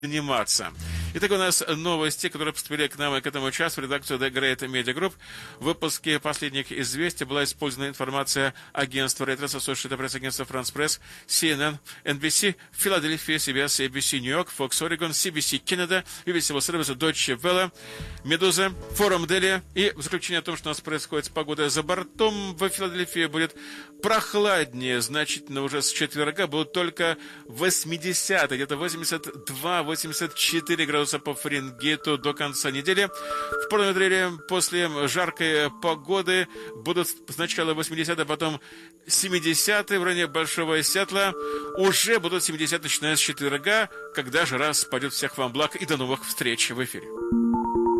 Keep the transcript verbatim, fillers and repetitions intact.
заниматься. Итак, у нас новости, которые поступили к нам и к этому часу в редакцию The Great Media Group. В выпуске последних известий была использована информация агентства Reuters, Associated Press, агентства France Press, си эн эн, эн би си, Филадельфия, си би эс, эй би си Нью-Йорк, Fox Oregon, си би си Canada, би би си World Service, Deutsche Welle, Медуза, Форум Дели. И в заключение о том, что у нас происходит с погодой за бортом, в Филадельфии будет прохладнее, значительно уже с четверга, будут только восьмидесятые, где-то восемьдесят два — восемьдесят четыре градуса по Фаренгейту до конца недели. В Порт-Луисии после жаркой погоды будут сначала восьмидесятые, потом семидесятые. В районе Большого Сиэтла уже будут семидесятые, начиная с четверга, когда жара спадет. Всех вам благ и до новых встреч в эфире.